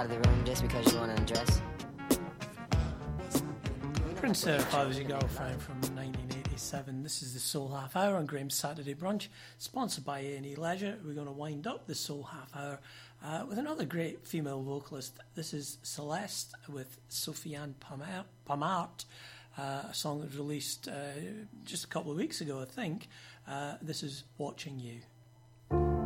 out of the room just because you want to undress? Prince If I Was Your Girlfriend from 1987. This is the Soul Half Hour on Graham's Saturday Brunch, sponsored by A&E Leisure. We're going to wind up the Soul Half Hour with another great female vocalist. This is Celeste with Sofiane Pamart, a song that was released just a couple of weeks ago, I think. This is Watching You.